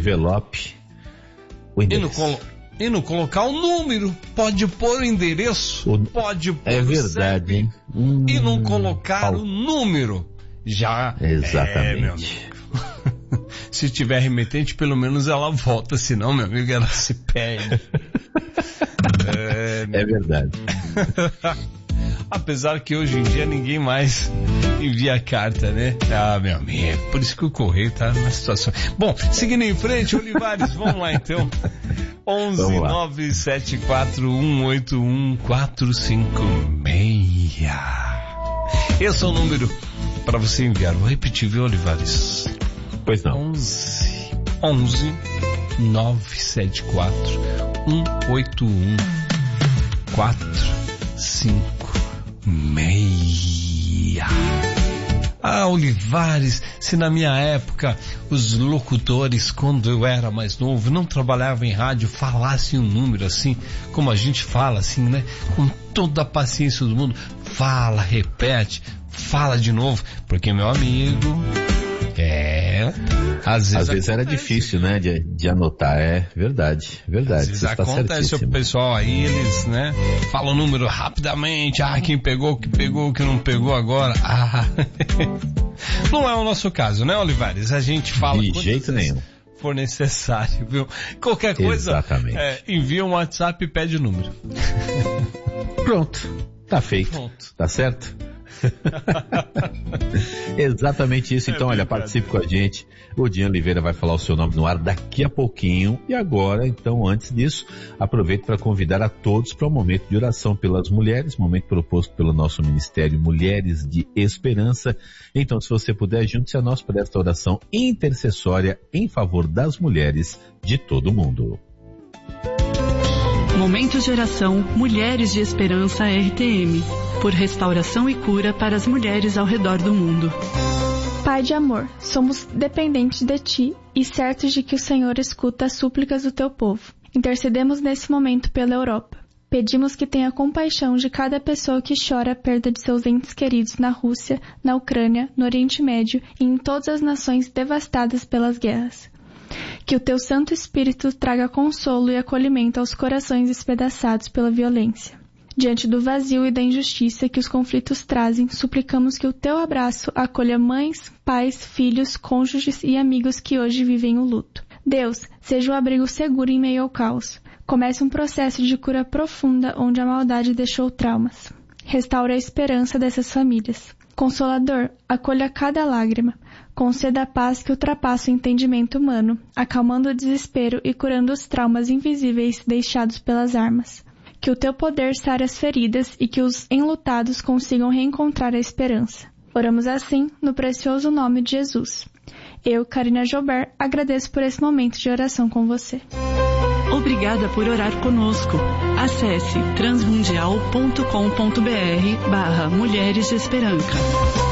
envelope o endereço. E não colocar o número, pode pôr o endereço, pode pôr o CEP, verdade, hein? E não colocar o número. Já exatamente. meu amigo. Se tiver remetente, pelo menos ela volta, senão, meu amigo, ela se perde. É verdade. Apesar que hoje em dia ninguém mais envia carta, né? Ah, meu amigo, por isso que o correio tá numa situação... Bom, seguindo em frente, Olivares, vamos lá então. 11-974-181-456. Esse é o número para você enviar. Vou repetir, viu, Olivares? Pois não. 11-974-181-456. Ah, Olivares, se na minha época os locutores, quando eu era mais novo, não trabalhavam em rádio, falassem um número assim, como a gente fala assim, né? Com toda a paciência do mundo, fala, repete, fala de novo, porque meu amigo, às vezes era difícil, né, de anotar, verdade. Às vezes acontece, o pessoal aí, eles, né, falam o número rapidamente, quem pegou, que não pegou agora, Não é o nosso caso, né, Olivares? A gente fala de jeito nenhum. For necessário, viu? Qualquer coisa, exatamente. Envia um WhatsApp e pede o número. Pronto, tá feito. Pronto. Tá certo? Exatamente isso. Então, olha, participe com a gente. O Dian Oliveira vai falar o seu nome no ar daqui a pouquinho. E agora, então, antes disso, aproveito para convidar a todos para um momento de oração pelas mulheres, momento proposto pelo nosso Ministério Mulheres de Esperança. Então, se você puder, junte-se a nós para esta oração intercessória em favor das mulheres de todo o mundo. Momento de oração Mulheres de Esperança RTM, por restauração e cura para as mulheres ao redor do mundo. Pai de amor, somos dependentes de Ti e certos de que o Senhor escuta as súplicas do Teu povo. Intercedemos nesse momento pela Europa. Pedimos que tenha compaixão de cada pessoa que chora a perda de seus entes queridos na Rússia, na Ucrânia, no Oriente Médio e em todas as nações devastadas pelas guerras. Que o Teu Santo Espírito traga consolo e acolhimento aos corações despedaçados pela violência. Diante do vazio e da injustiça que os conflitos trazem, suplicamos que o Teu abraço acolha mães, pais, filhos, cônjuges e amigos que hoje vivem o luto. Deus, seja o abrigo seguro em meio ao caos. Comece um processo de cura profunda onde a maldade deixou traumas. Restaure a esperança dessas famílias. Consolador, acolha cada lágrima. Conceda a paz que ultrapassa o entendimento humano, acalmando o desespero e curando os traumas invisíveis deixados pelas armas. Que o Teu poder sare as feridas e que os enlutados consigam reencontrar a esperança. Oramos assim no precioso nome de Jesus. Eu, Karina Joubert, agradeço por esse momento de oração com você. Obrigada por orar conosco. Acesse transmundial.com.br/Mulheres de Esperança.